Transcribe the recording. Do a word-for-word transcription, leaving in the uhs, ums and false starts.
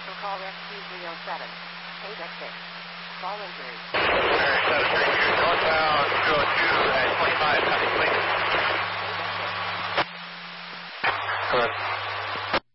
Call rescue three oh seven. eight at six. Fall injury. Alright,